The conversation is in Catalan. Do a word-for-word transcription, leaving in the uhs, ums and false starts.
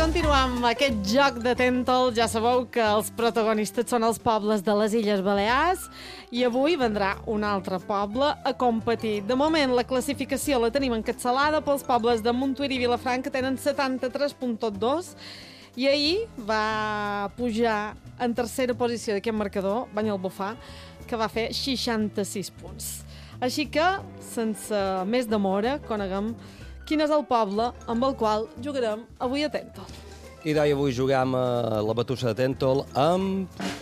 continuar amb aquest joc de Tèntol. Ja sabeu que els protagonistes són els pobles de les Illes Balears i avui vendrà un altre poble a competir. De moment, la classificació la tenim encapçalada pels pobles de Montuïri i Vilafranca, que tenen setanta-tres coma dos, i ahir va pujar en tercera posició d'aquest marcador, Banyalbufar, que va fer seixanta-sis punts. Així que, sense més demora, coneguem quin és el poble amb el qual jugarem avui a Tèntol. I d'ahir avui juguem a la Batussa de Tèntol amb